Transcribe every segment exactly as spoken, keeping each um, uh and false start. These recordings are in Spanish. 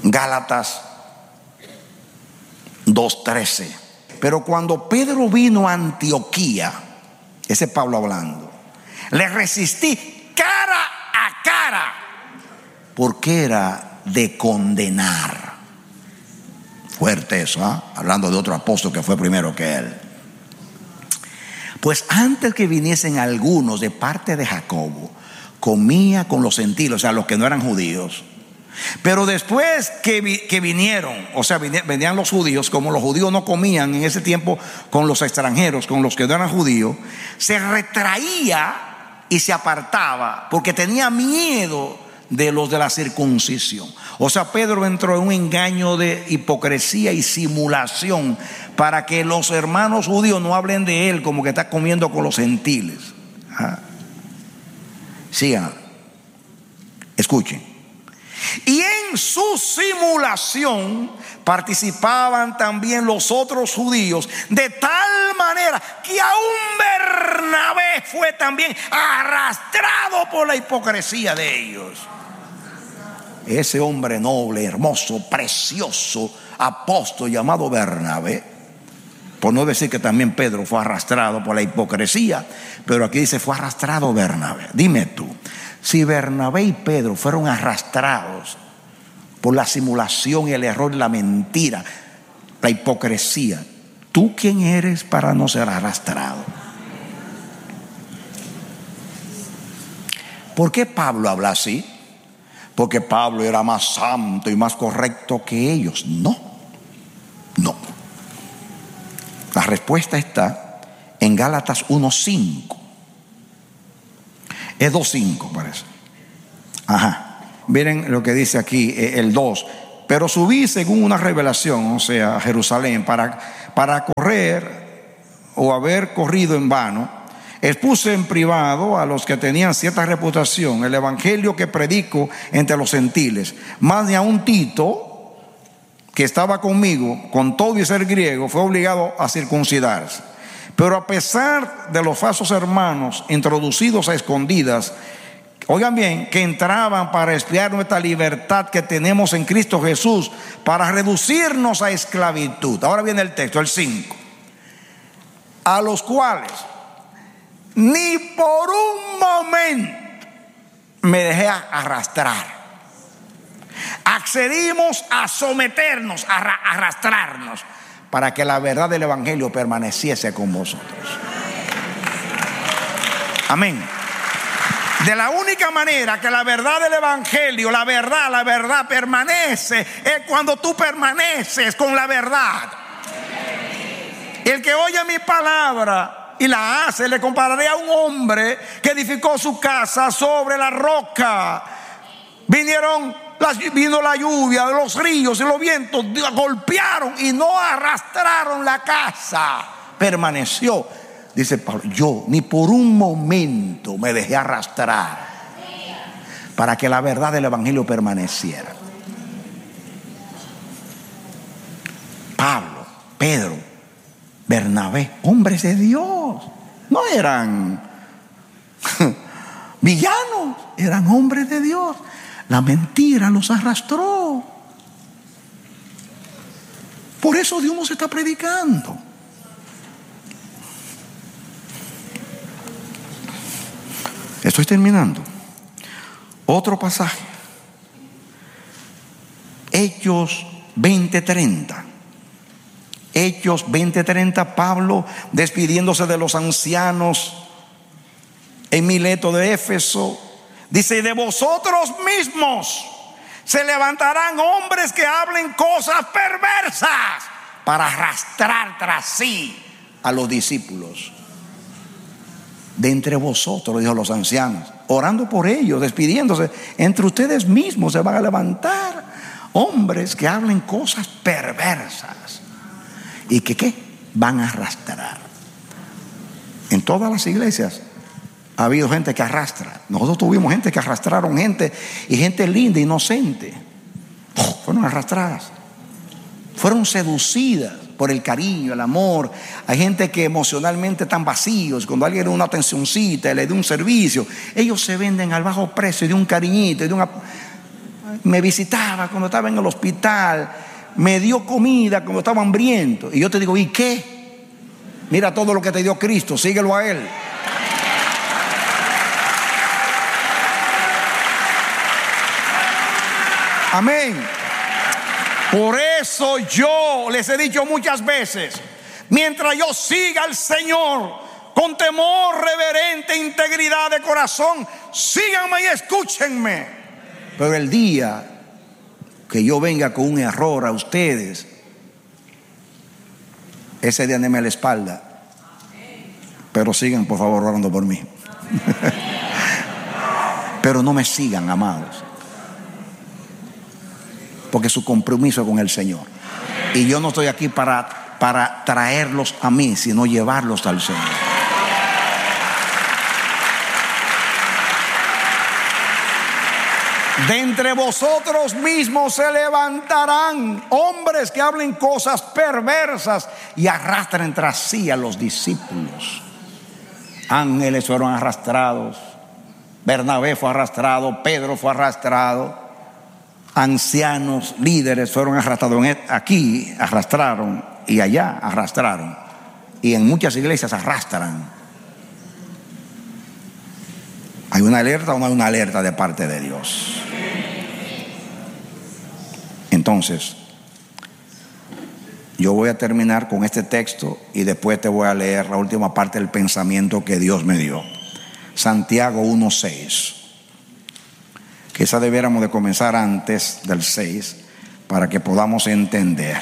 Gálatas dos trece. Pero cuando Pedro vino a Antioquía, ese es Pablo hablando, le resistí cara a cara, porque era de condenar. Fuerte eso, ¿eh? Hablando de otro apóstol que fue primero que él. Pues antes que viniesen algunos de parte de Jacobo, comía con los gentiles, o sea, los que no eran judíos. Pero después que, vi, que vinieron, o sea, venían los judíos, como los judíos no comían en ese tiempo con los extranjeros, con los que no eran judíos, se retraía y se apartaba porque tenía miedo de los de la circuncisión. O sea, Pedro entró en un engaño de hipocresía y simulación para que los hermanos judíos no hablen de él como que está comiendo con los gentiles. ¿Ah? Sigan, escuchen. Y en su simulación participaban también los otros judíos, de tal manera que aún Bernabé fue también arrastrado por la hipocresía de ellos. Ese hombre noble, hermoso, precioso apóstol llamado Bernabé, por no decir que también Pedro fue arrastrado por la hipocresía, pero aquí dice fue arrastrado Bernabé. Dime tú, si Bernabé y Pedro fueron arrastrados por la simulación y el error y la mentira, la hipocresía, ¿tú quién eres para no ser arrastrado? ¿Por qué Pablo habla así? Porque Pablo era más santo y más correcto que ellos. No, no. La respuesta está en Gálatas uno cinco. Es dos cinco parece. Ajá. Miren lo que dice aquí el dos. Pero subí según una revelación, o sea, a Jerusalén, para, para correr o haber corrido en vano. Expuse en privado a los que tenían cierta reputación el evangelio que predico entre los gentiles. Más de a un Tito, que estaba conmigo, con todo y ser griego, fue obligado a circuncidarse. Pero a pesar de los falsos hermanos introducidos a escondidas, oigan bien, que entraban para espiar nuestra libertad que tenemos en Cristo Jesús, para reducirnos a esclavitud. Ahora viene el texto, el cinco. A los cuales ni por un momento me dejé arrastrar. Accedimos a someternos, a arrastrarnos, para que la verdad del evangelio permaneciese con vosotros. Amén. De la única manera que la verdad del evangelio, la verdad, la verdad permanece, es cuando tú permaneces con la verdad. El que oye mi palabra y la hace, le compararé a un hombre que edificó su casa sobre la roca. Vinieron las, vino la lluvia, los ríos y los vientos golpearon y no arrastraron la casa, permaneció. Dice Pablo, yo ni por un momento me dejé arrastrar para que la verdad del evangelio permaneciera. Pablo, Pedro, Bernabé, hombres de Dios, no eran villanos, eran hombres de Dios. La mentira los arrastró. Por eso Dios nos está predicando. Estoy terminando. Otro pasaje. Hechos veinte treinta. Hechos veinte treinta, Pablo despidiéndose de los ancianos en Mileto de Éfeso, dice: de vosotros mismos se levantarán hombres que hablen cosas perversas para arrastrar tras sí a los discípulos. De entre vosotros, dijo los ancianos, orando por ellos, despidiéndose, entre ustedes mismos se van a levantar hombres que hablen cosas perversas y que ¿qué? Van a arrastrar. En todas las iglesias ha habido gente que arrastra. Nosotros tuvimos gente que arrastraron gente, y gente linda, inocente, oh, fueron arrastradas, fueron seducidas por el cariño, el amor. Hay gente que emocionalmente están vacíos. Cuando alguien le da una atencioncita, le da un servicio, ellos se venden al bajo precio de un cariñito, de una... me visitaba cuando estaba en el hospital, me dio comida cuando estaba hambriento. Y yo te digo, ¿y qué? Mira todo lo que te dio Cristo, síguelo a Él. Amén. Por eso yo les he dicho muchas veces, mientras yo siga al Señor con temor reverente, integridad de corazón, síganme y escúchenme. Pero el día que yo venga con un error a ustedes, ese día denme la espalda. Pero sigan por favor orando por mí. Pero no me sigan, amados, porque su compromiso con el Señor. Y yo no estoy aquí para, para traerlos a mí, sino llevarlos al Señor. De entre vosotros mismos se levantarán hombres que hablen cosas perversas y arrastren tras sí a los discípulos. Ángeles fueron arrastrados, Bernabé fue arrastrado, Pedro fue arrastrado, ancianos, líderes fueron arrastrados. Aquí arrastraron y allá arrastraron, y en muchas iglesias arrastran. ¿Hay una alerta o no hay una alerta de parte de Dios? Entonces, yo voy a terminar con este texto y después te voy a leer la última parte del pensamiento que Dios me dio. Santiago uno seis. Quizá debiéramos de comenzar antes del seis para que podamos entender.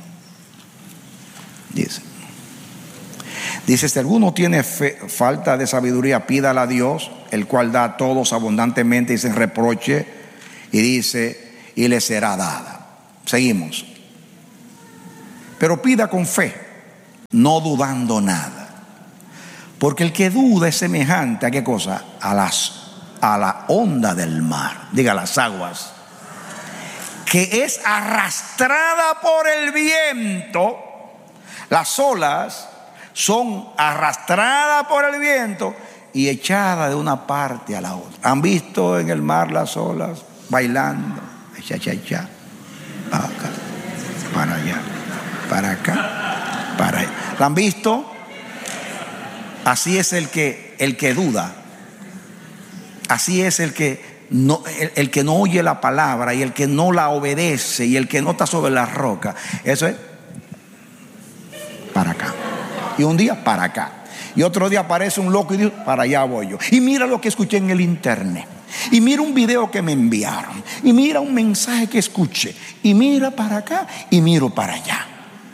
Dice, dice, si alguno tiene fe, falta de sabiduría, pídala a Dios, el cual da a todos abundantemente y sin reproche, y dice, y le será dada. Seguimos. Pero pida con fe, no dudando nada, porque el que duda es semejante a qué cosa, a las a la onda del mar, diga las aguas, que es arrastrada por el viento. Las olas son arrastradas por el viento y echadas de una parte a la otra. ¿Han visto en el mar las olas bailando? Cha, cha, cha. Para acá, para allá, para acá, para allá. ¿La han visto? Así es el que, el que duda. Así es el que no, el, el que no oye la palabra y el que no la obedece y el que no está sobre la roca. Eso es para acá. Y un día para acá. Y otro día aparece un loco y dice, para allá voy yo. Y mira lo que escuché en el internet. Y mira un video que me enviaron. Y mira un mensaje que escuché. Y mira para acá y miro para allá.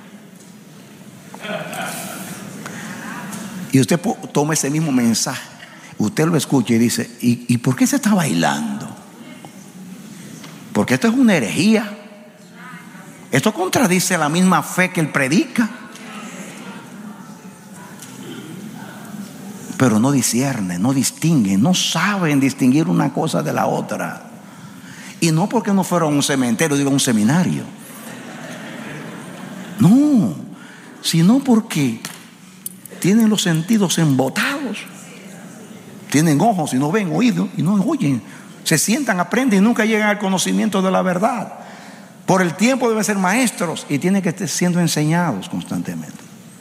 Y usted toma ese mismo mensaje, usted lo escucha y dice, ¿y, ¿y por qué se está bailando? Porque esto es una herejía. Esto contradice la misma fe que él predica. Pero no disciernen, no distinguen, no saben distinguir una cosa de la otra. Y no porque no fueron a un cementerio, digo a un seminario. No, sino porque tienen los sentidos embotados. Tienen ojos y no ven, oídos y no oyen. Se sientan, aprenden y nunca llegan al conocimiento de la verdad. Por el tiempo deben ser maestros y tienen que estar siendo enseñados constantemente.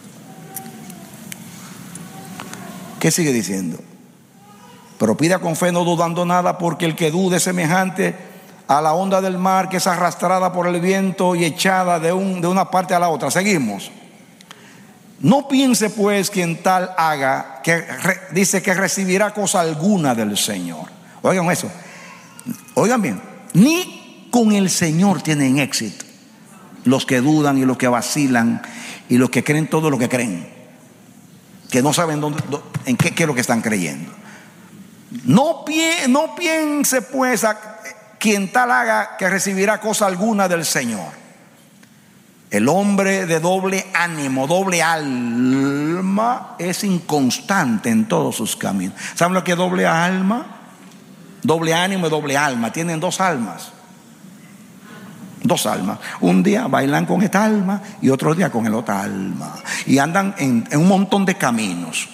¿Qué sigue diciendo? Pero pida con fe, no dudando nada, porque el que dude es semejante a la onda del mar, que es arrastrada por el viento y echada de, un, de una parte a la otra. Seguimos. No piense pues quien tal haga, que re, dice que recibirá cosa alguna del Señor. Oigan eso. Oigan bien. Ni con el Señor tienen éxito los que dudan y los que vacilan y los que creen todo lo que creen, que no saben dónde, en qué, qué es lo que están creyendo. No, pie, no piense pues a quien tal haga que recibirá cosa alguna del Señor. El hombre de doble ánimo, doble alma, es inconstante en todos sus caminos. ¿Saben lo que es doble alma? Doble ánimo y doble alma. Tienen dos almas. Dos almas. Un día bailan con esta alma y otro día con el otra alma. Y andan en, en un montón de caminos.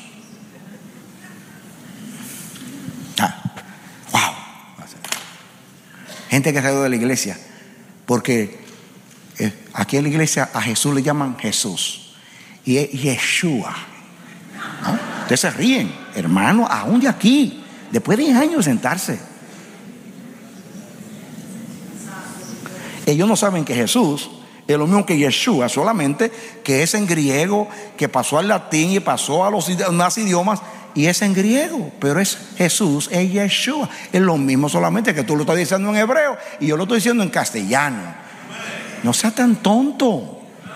Ah, wow. gente que salió de la iglesia, porque eh, aquí en la iglesia a Jesús le llaman Jesús y es Yeshua, ¿no? Ustedes se ríen, hermano, aún de aquí, después de diez años de sentarse. Ellos no saben que Jesús es lo mismo que Yeshua, solamente que es en griego, que pasó al latín y pasó a los demás idiomas, y es en griego, pero es Jesús, es Yeshua. Es lo mismo, solamente que tú lo estás diciendo en hebreo y yo lo estoy diciendo en castellano. No sea tan tonto.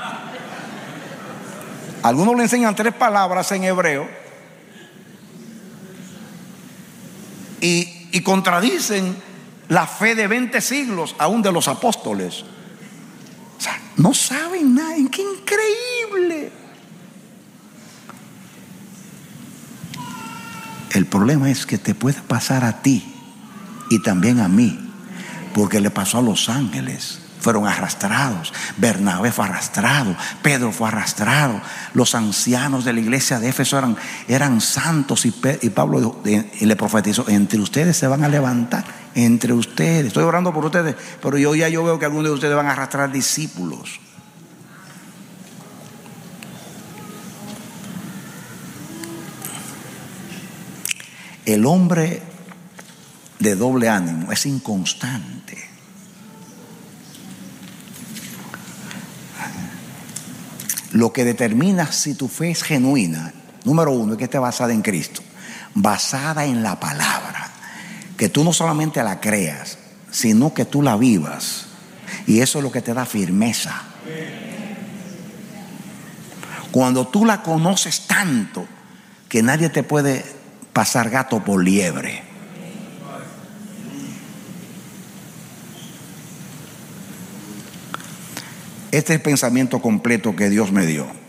Algunos le enseñan tres palabras en hebreo y, y contradicen la fe de veinte siglos aún de los apóstoles. O sea, no saben nada. ¡Qué increíble! El problema es que te puede pasar a ti y también a mí, porque le pasó a los ángeles. Fueron arrastrados. Bernabé fue arrastrado, Pedro fue arrastrado. Los ancianos de la iglesia de Éfeso eran, eran santos, y, Pe, y Pablo dijo, y le profetizó: entre ustedes se van a levantar, entre ustedes. Estoy orando por ustedes, pero yo ya yo veo que algunos de ustedes van a arrastrar discípulos. El hombre de doble ánimo es inconstante. Lo que determina si tu fe es genuina, número uno, es que esté basada en Cristo, basada en la palabra, que tú no solamente la creas, sino que tú la vivas, y eso es lo que te da firmeza. Cuando tú la conoces tanto que nadie te puede pasar gato por liebre. Este es el pensamiento completo que Dios me dio.